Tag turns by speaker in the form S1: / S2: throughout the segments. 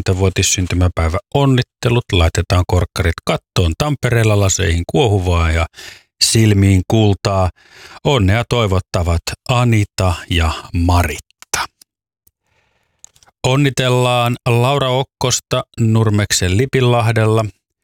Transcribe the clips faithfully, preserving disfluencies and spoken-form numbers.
S1: kymmenvuotissyntymäpäivä onnittelut. Laitetaan korkkarit kattoon Tampereella, laseihin kuohuvaa ja silmiin kultaa. Onnea toivottavat Anita ja Maritta. Onnitellaan Laura Okkosta Nurmeksen Lipinlahdella.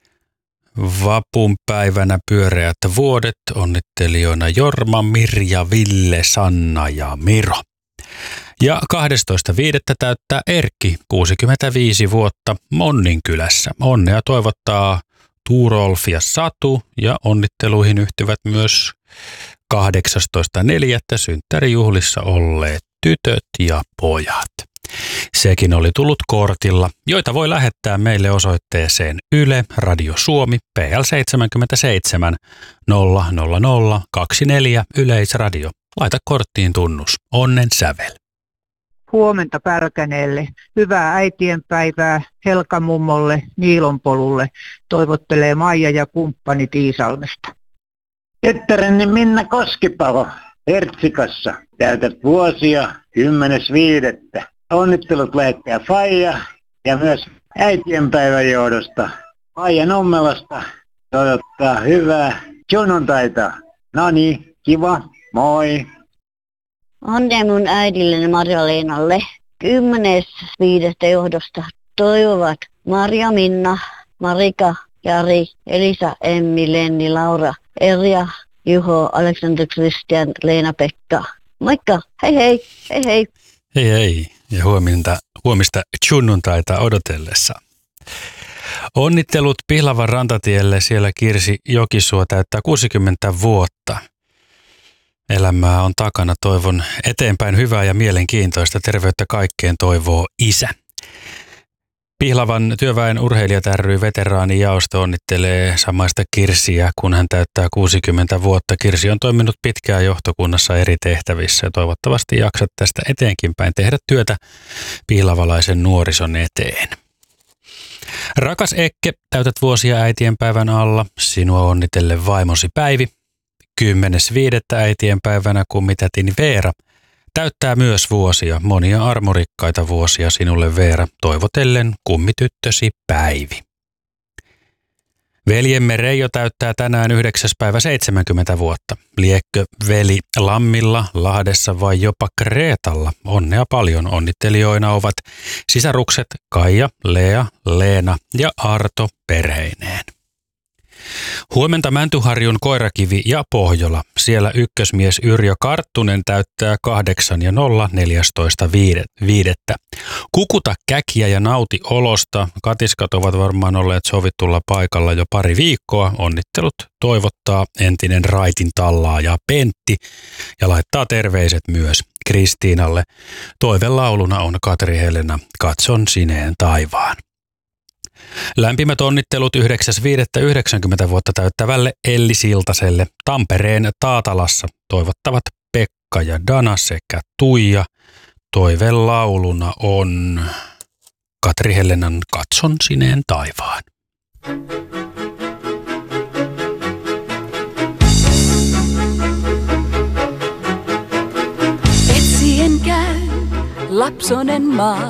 S1: Vapunpäivänä pyöreät vuodet, onnittelijoina Jorma, Mirja, Ville, Sanna ja Miro. Ja kahdestoista viidettä täyttää Erkki, kuusikymmentäviisi vuotta, Monninkylässä. Onnea toivottaa Tuurolf ja Satu ja onnitteluihin yhtyvät myös kahdeksastoista neljättä synttärijuhlissa olleet tytöt ja pojat. Sekin oli tullut kortilla, joita voi lähettää meille osoitteeseen Yle Radio Suomi P L seitsemänkymmentäseitsemän nolla nolla nolla kaksikymmentäneljä Yleisradio. Laita korttiin tunnus. Onnen sävel.
S2: Huomenta Pärkäneelle. Hyvää äitienpäivää Helka-mummolle Niilonpolulle. Toivottelee Maija ja kumppani Iisalmesta.
S3: Tyttäreni Minna Koskipalo Hertsikassa. Täytät vuosia kymmenes viidettä. Onnittelut lähettää Faija ja myös äitienpäivän johdosta. Faija Nummelasta toivottaa hyvää sunnuntaita. Noni, kiva, moi.
S4: Onnea mun äidilleni Marja-Leenalle. Kymmenes viidettä johdosta toivovat Marja, Minna, Marika, Jari, Elisa, Emmi, Lenni, Laura, Erja, Juho, Aleksander, Kristian, Leena-Pekka. Moikka, hei hei, hei hei.
S1: Hei hei ja huomista, huomista sunnuntaita odotellessa. Onnittelut Pihlavan rantatielle, siellä Kirsi Jokisuo täyttää kuusikymmentä vuotta. Elämää on takana, toivon eteenpäin hyvää ja mielenkiintoista. Terveyttä kaikkeen toivoo isä. Pihlavan työväen urheilijat ry veteraanijaosto onnittelee samaista Kirsiä, kun hän täyttää kuusikymmentä vuotta. Kirsi on toiminut pitkään johtokunnassa eri tehtävissä ja toivottavasti jaksat tästä eteenkin päin tehdä työtä pihlavalaisen nuorison eteen. Rakas Ekke, täytät vuosia äitienpäivän alla. Sinua onnitelle vaimosi Päivi. Kymmenes viidettä äitienpäivänä kummitätini Veera täyttää myös vuosia, monia armorikkaita vuosia sinulle Veera, toivotellen kummityttösi Päivi. Veljemme Reijo täyttää tänään yhdeksäs päivä seitsemänkymmentä vuotta. Liekkö veli Lammilla, Lahdessa vai jopa Kreetalla? Onnea paljon, onnittelijoina ovat sisarukset Kaija, Lea, Leena ja Arto perheineen. Huomenta Mäntyharjun Koirakivi ja Pohjola. Siellä ykkösmies Yrjö Karttunen täyttää kahdeksan ja nolla neljästoista viidettä. Kukuta käkiä ja nauti olosta. Katiskat ovat varmaan olleet sovittulla paikalla jo pari viikkoa. Onnittelut toivottaa entinen raitin tallaaja Pentti ja laittaa terveiset myös Kristiinalle. Toivelauluna on Katri Helena, Katson sineen taivaan. Lämpimät onnittelut yhdeksäs viidettä yhdeksänkymmentä vuotta täyttävälle Elli Siltaselle Tampereen Taatalassa. Toivottavat Pekka ja Dana sekä Tuija. Toivelauluna on Katri Helenan Katson sineen taivaan.
S5: Etsien käy lapsonen maa.